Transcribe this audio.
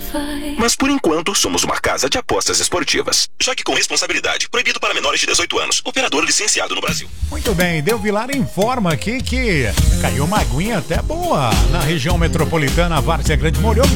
Mas por enquanto somos uma casa de apostas esportivas. Jogue com responsabilidade. Proibido para menores de 18 anos. Operador licenciado no Brasil. Muito bem, Del Vilar informa aqui que caiu uma aguinha até boa na região metropolitana. A Várzea Grande molhou